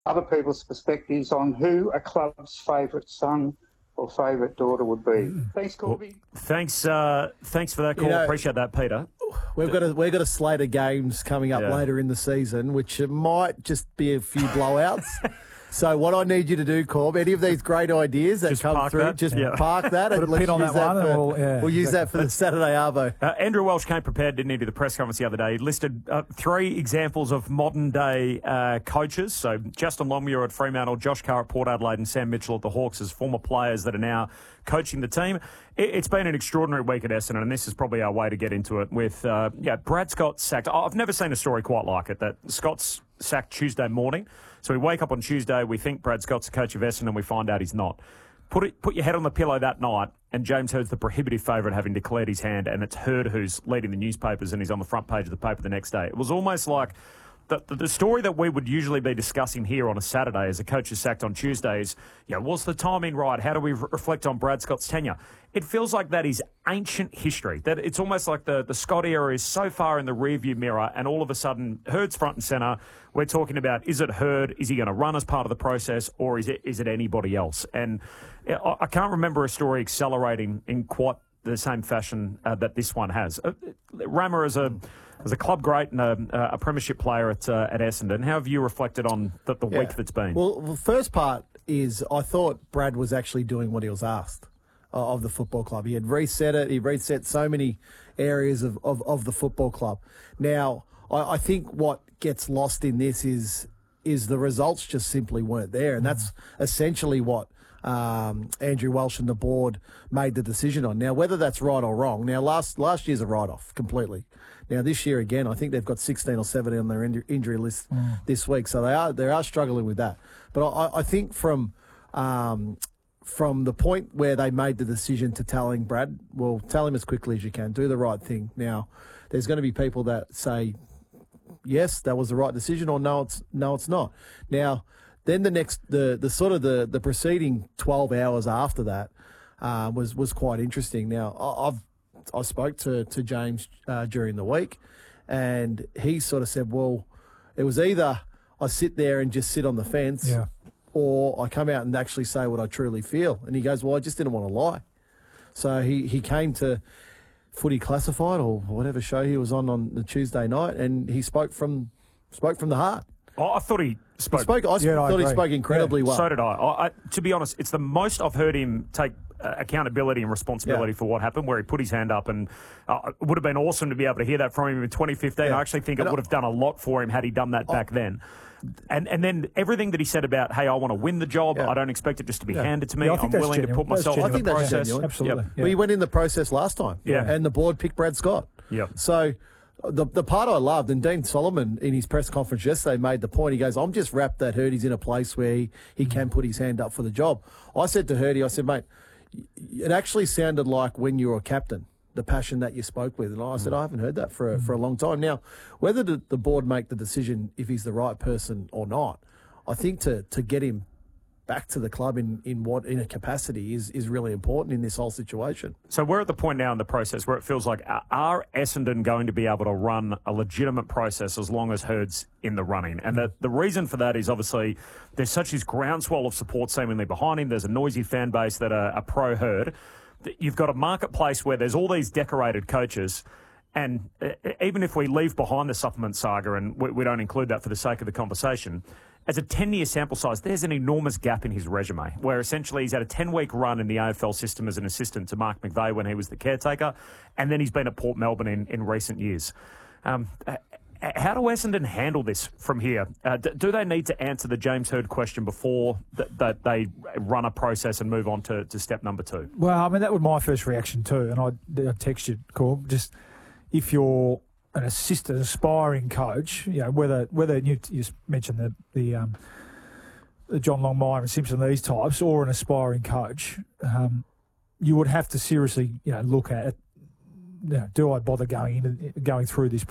other people's perspectives on who a club's favourite son or favourite daughter would be. Thanks, Corby. Well, thanks for that call. Appreciate that, Peter. We've got a slate of games coming up later in the season, which might just be a few blowouts. So what I need you to do, Corb, any of these great ideas that just come through, park that and let's use that. We'll use that for the Saturday Arvo. Andrew Welsh came prepared, didn't he, to the press conference the other day. He listed 3 examples of modern-day coaches. So Justin Longmuir at Fremantle, Josh Carr at Port Adelaide and Sam Mitchell at the Hawks as former players that are now coaching the team. It's been an extraordinary week at Essendon, and this is probably our way to get into it with Brad Scott sacked. I've never seen a story quite like it, that Scott's sacked Tuesday morning. So we wake up on Tuesday, we think Brad Scott's the coach of Essendon, and we find out he's not. Put your head on the pillow that night, and James Hurd's the prohibitive favourite, having declared his hand, and it's Hurd who's leading the newspapers, and he's on the front page of the paper the next day. It was almost like the story that we would usually be discussing here on a Saturday as a coach is sacked on Tuesdays, was the timing right? How do we reflect on Brad Scott's tenure? It feels like that is ancient history, that it's almost like the Scott era is so far in the rearview mirror, and all of a sudden Hurd's front and centre. We're talking about, is it Hurd? Is he going to run as part of the process, or is it anybody else? And I can't remember a story accelerating in quite the same fashion that this one has. Rammer as a club great and a premiership player at Essendon, how have you reflected on the week that's been? Well, the first part is I thought Brad was actually doing what he was asked of the football club. He had reset it. He reset so many areas of the football club. Now, I think what gets lost in this is the results just simply weren't there, and that's essentially what Andrew Welsh and the board made the decision on. Now, whether that's right or wrong, now last year's a write-off completely. Now, this year again, I think they've got 16 or 17 on their injury list this week, so they are struggling with that. But I think from the point where they made the decision to telling Brad, well, tell him as quickly as you can, do the right thing. Now, there's going to be people that say, yes, that was the right decision, or no, it's not. Now, then the preceding 12 hours after that was quite interesting. Now, I spoke to James during the week, and he sort of said, well, it was either I sit there and just sit on the fence, or I come out and actually say what I truly feel. And he goes, well, I just didn't want to lie. So he came to Footy Classified or whatever show he was on the Tuesday night, and he spoke from the heart. I thought he spoke. I thought he spoke incredibly well. So did I. To be honest, it's the most I've heard him take accountability and responsibility for what happened, where he put his hand up, and it would have been awesome to be able to hear that from him in 2015. I actually think it would have done a lot for him had he done that back then. And then everything that he said about, hey, I want to win the job. I don't expect it just to be handed to me. I'm willing to put myself in the process. Absolutely. Well, he went in the process last time, and the board picked Brad Scott. So the part I loved, and Dean Solomon in his press conference yesterday made the point, he goes, I'm just wrapped that Hurdy's in a place where he can put his hand up for the job. I said to Hurdy, I said, mate, it actually sounded like when you were a captain, the passion that you spoke with. And I said, I haven't heard that for a long time. Now, whether the board make the decision if he's the right person or not, I think to get him back to the club in a capacity is really important in this whole situation. So we're at the point now in the process where it feels like, are Essendon going to be able to run a legitimate process as long as Hurd's in the running? And the reason for that is obviously there's such this groundswell of support seemingly behind him. There's a noisy fan base that are pro-Hurd. You've got a marketplace where there's all these decorated coaches, and even if we leave behind the supplement saga, and we don't include that for the sake of the conversation, as a 10-year sample size, there's an enormous gap in his resume, where essentially he's had a 10-week run in the AFL system as an assistant to Mark McVeigh when he was the caretaker, and then he's been at Port Melbourne in recent years. How do Essendon handle this from here? Do they need to answer the James Hurd question before that they run a process and move on to step number 2? Well, I mean, that was my first reaction too, and I texted you, Corb, just if you're an assistant, aspiring coach, whether you just mentioned the John Longmire and Simpson, these types, or an aspiring coach, you would have to seriously, look at, do I bother going through this